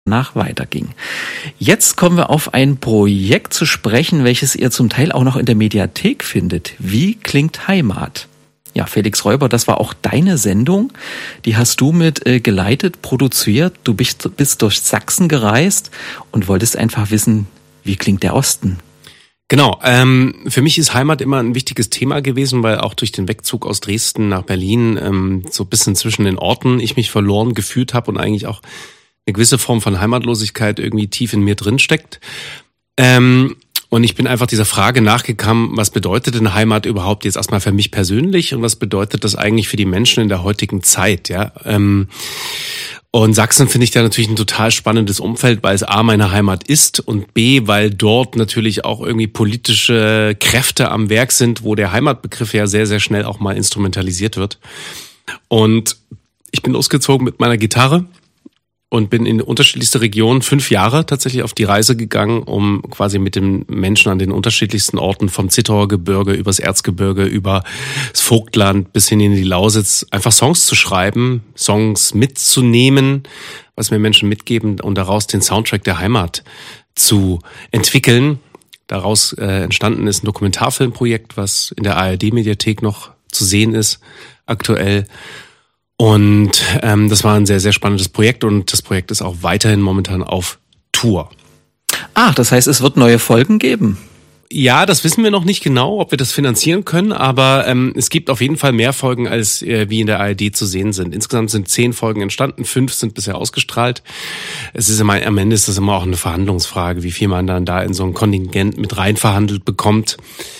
danach weiterging. Jetzt kommen wir auf ein Projekt zu sprechen, welches ihr zum Teil auch noch in der Mediathek findet. Wie klingt Heimat? Ja, Felix Räuber, das war auch deine Sendung. Die hast du mit geleitet, produziert. Du bist durch Sachsen gereist und wolltest einfach wissen, wie klingt der Osten? Genau, für mich ist Heimat immer ein wichtiges Thema gewesen, weil auch durch den Wegzug aus Dresden nach Berlin so ein bisschen zwischen den Orten ich mich verloren gefühlt habe und eigentlich auch eine gewisse Form von Heimatlosigkeit irgendwie tief in mir drin steckt. Und ich bin einfach dieser Frage nachgekommen, was bedeutet denn Heimat überhaupt jetzt erstmal für mich persönlich und was bedeutet das eigentlich für die Menschen in der heutigen Zeit, ja? Und Sachsen finde ich da natürlich ein total spannendes Umfeld, weil es A, meine Heimat ist und B, weil dort natürlich auch irgendwie politische Kräfte am Werk sind, wo der Heimatbegriff ja sehr, sehr schnell auch mal instrumentalisiert wird. Und ich bin losgezogen mit meiner Gitarre und bin in unterschiedlichste Regionen 5 Jahre tatsächlich auf die Reise gegangen, um quasi mit den Menschen an den unterschiedlichsten Orten vom Zittauer Gebirge übers Erzgebirge, über das Vogtland bis hin in die Lausitz einfach Songs zu schreiben, Songs mitzunehmen, was mir Menschen mitgeben und daraus den Soundtrack der Heimat zu entwickeln. Daraus entstanden ist ein Dokumentarfilmprojekt, was in der ARD-Mediathek noch zu sehen ist, aktuell. Und das war ein sehr, sehr spannendes Projekt und das Projekt ist auch weiterhin momentan auf Tour. Ah, das heißt, es wird neue Folgen geben? Ja, das wissen wir noch nicht genau, ob wir das finanzieren können, aber es gibt auf jeden Fall mehr Folgen, als wie in der ARD zu sehen sind. Insgesamt sind 10 Folgen entstanden, 5 sind bisher ausgestrahlt. Es ist immer, am Ende ist das immer auch eine Verhandlungsfrage, wie viel man dann da in so ein Kontingent mit rein verhandelt bekommt.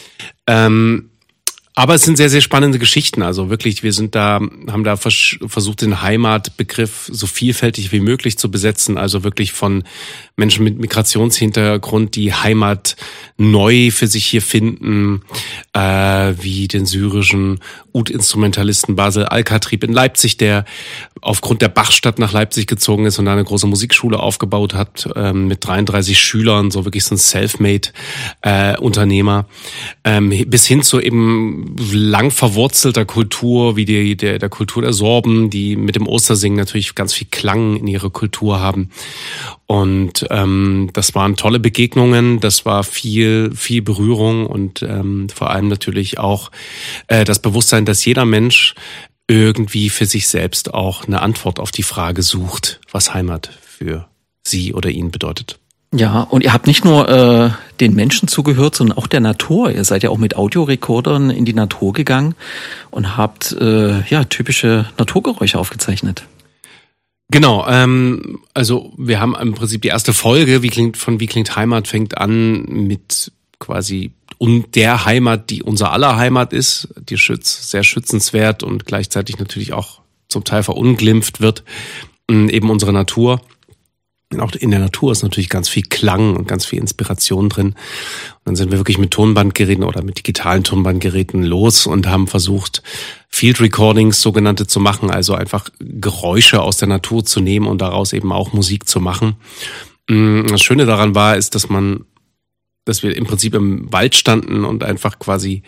Aber es sind sehr, sehr spannende Geschichten. Also wirklich, wir haben da versucht, den Heimatbegriff so vielfältig wie möglich zu besetzen. Also wirklich von Menschen mit Migrationshintergrund, die Heimat neu für sich hier finden, wie den syrischen Ud-Instrumentalisten Basel Al-Khatrib in Leipzig, der aufgrund der Bachstadt nach Leipzig gezogen ist und da eine große Musikschule aufgebaut hat, mit 33 Schülern, so wirklich so ein Selfmade-Unternehmer, bis hin zu eben lang verwurzelter Kultur, wie der Kultur der Sorben, die mit dem Ostersingen natürlich ganz viel Klang in ihre Kultur haben. Und das waren tolle Begegnungen, das war viel Berührung und vor allem natürlich auch das Bewusstsein, dass jeder Mensch irgendwie für sich selbst auch eine Antwort auf die Frage sucht, was Heimat für sie oder ihn bedeutet. Ja, und ihr habt nicht nur den Menschen zugehört, sondern auch der Natur. Ihr seid ja auch mit Audiorekordern in die Natur gegangen und habt typische Naturgeräusche aufgezeichnet. Genau, also wir haben im Prinzip die erste Folge, Wie klingt Heimat, fängt an mit quasi der Heimat, die unser aller Heimat ist, die sehr schützenswert und gleichzeitig natürlich auch zum Teil verunglimpft wird, eben unsere Natur. Und auch in der Natur ist natürlich ganz viel Klang und ganz viel Inspiration drin. Und dann sind wir wirklich mit Tonbandgeräten oder mit digitalen Tonbandgeräten los und haben versucht, Field Recordings sogenannte zu machen, also einfach Geräusche aus der Natur zu nehmen und daraus eben auch Musik zu machen. Das Schöne daran ist, dass wir im Prinzip im Wald standen und einfach quasi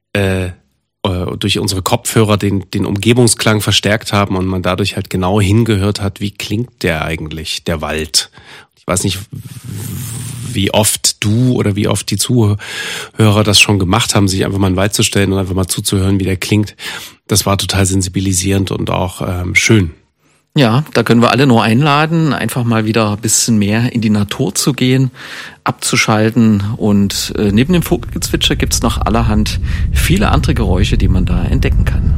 durch unsere Kopfhörer den Umgebungsklang verstärkt haben und man dadurch halt genau hingehört hat, wie klingt der eigentlich, der Wald. Ich weiß nicht, wie oft du oder wie oft die Zuhörer das schon gemacht haben, sich einfach mal in den Wald zu stellen und einfach mal zuzuhören, wie der klingt. Das war total sensibilisierend und auch schön. Ja, da können wir alle nur einladen, einfach mal wieder ein bisschen mehr in die Natur zu gehen, abzuschalten und neben dem Vogelgezwitscher gibt's noch allerhand viele andere Geräusche, die man da entdecken kann.